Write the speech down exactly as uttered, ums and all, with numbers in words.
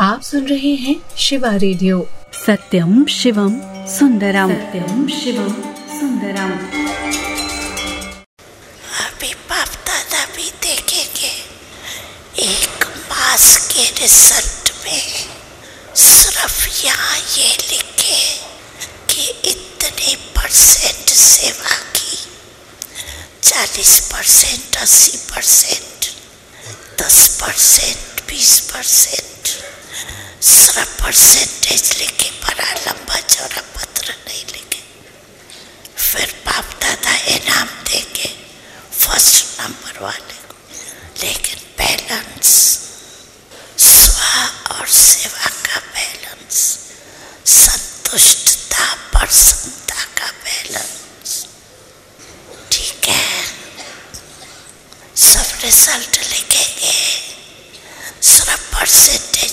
आप सुन रहे हैं शिवा रेडियो। सत्यम शिवम सुंदरम, सत्यम शिवम सुंदरम। अभी बाप दादा भी देखेंगे एक मास के रिजल्ट में सिर्फ यहाँ ये लिखे कि इतने परसेंट सेवा की, चालीस परसेंट, अस्सी परसेंट, दस परसेंट, बीस परसेंट, सिर्फ परसेंटेज लिखे, बड़ा लंबा चौड़ा पत्र नहीं लिखे। फिर बाप दादा इनाम देंगे फर्स्ट नंबर वाले को, लेकिन बैलेंस, स्व और सेवा का बैलेंस, संतुष्टता प्रसन्नता का बैलेंस, ठीक है। सब रिजल्ट लिखेंगे, सिर्फ परसेंटेज